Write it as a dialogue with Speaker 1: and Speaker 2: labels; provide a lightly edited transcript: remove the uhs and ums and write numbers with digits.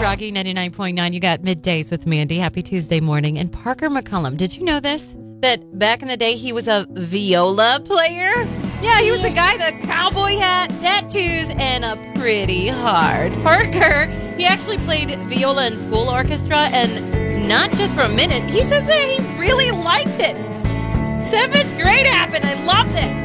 Speaker 1: Rocky 99.9. You got Middays with Mandy. Happy Tuesday morning. And Parker McCollum, did you know this? That back in the day, he was a viola player? Yeah, he was the guy, the cowboy hat, tattoos, and a pretty hard. Parker, he actually played viola in school orchestra, and not just for a minute. He says that he really liked it. 7th grade happened. I loved it.